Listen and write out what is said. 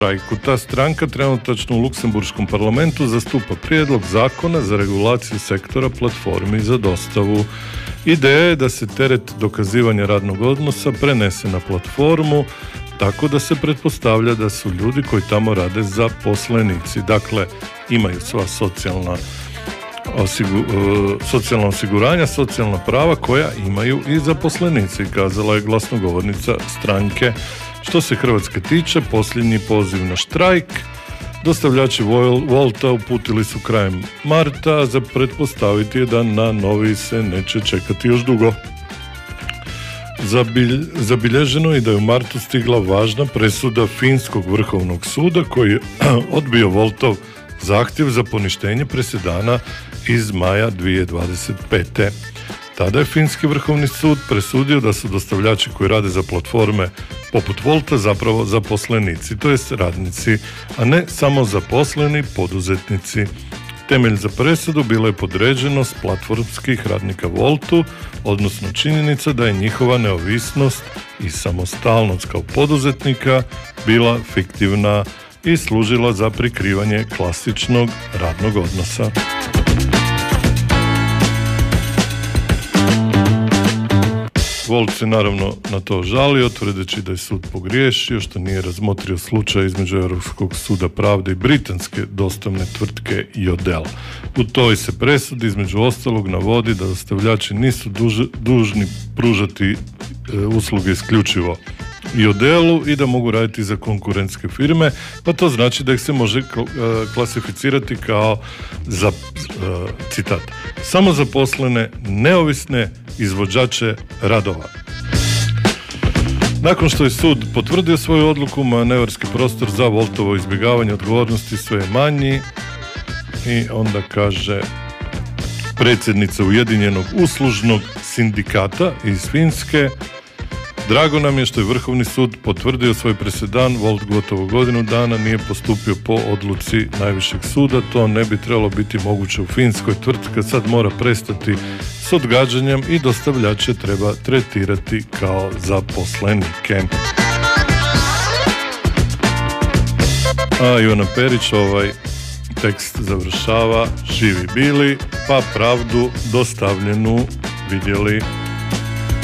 štrajku. Ta stranka trenutačno u Luksemburškom parlamentu zastupa prijedlog zakona za regulaciju sektora platformi za dostavu. Ideja je da se teret dokazivanja radnog odnosa prenese na platformu, tako da se pretpostavlja da su ljudi koji tamo rade zaposlenici. Dakle, imaju sva socijalna osiguranja, socijalna prava koja imaju i zaposlenici, kazala je glasnogovornica stranke. Što se Hrvatske tiče, posljednji poziv na štrajk dostavljači Wolta uputili su krajem marta, za pretpostaviti je da na novi se neće čekati još dugo. Zabilježeno je da je u martu stigla važna presuda Finskog vrhovnog suda koji je odbio Woltov zahtjev za poništenje presedana iz maja 2025. Tada je Finski vrhovni sud presudio da su dostavljači koji rade za platforme poput Wolta zapravo zaposlenici, to jest radnici, a ne samo zaposleni poduzetnici. Temelj za presudu bila je podređenost platformskih radnika Woltu, odnosno činjenica da je njihova neovisnost i samostalnost kao poduzetnika bila fiktivna i služila za prikrivanje klasičnog radnog odnosa. Wolt se naravno na to žalio, tvrdeći da je sud pogriješio što nije razmotrio slučaj između Europskog suda pravde i britanske dostavne tvrtke Yodel. U toj se presudi između ostalog navodi da dostavljači nisu dužni pružati usluge isključivo Yodelu i da mogu raditi za konkurentske firme, pa to znači da ih se može klasificirati kao citat, samozaposlene, neovisne izvođače radova. Nakon što je sud potvrdio svoju odluku, manevarski prostor za Woltovo izbjegavanje odgovornosti sve je manji i onda kaže predsjednica Ujedinjenog uslužnog sindikata iz Finske: drago nam je što je Vrhovni sud potvrdio svoj presedan. Wolt gotovo godinu dana nije postupio po odluci najvišeg suda. To ne bi trebalo biti moguće u Finskoj. Tvrtka sad mora prestati s odgađanjem i dostavljače treba tretirati kao zaposlenike. A Ivana Perić ovaj tekst završava: živi bili, pa pravdu dostavljenu vidjeli.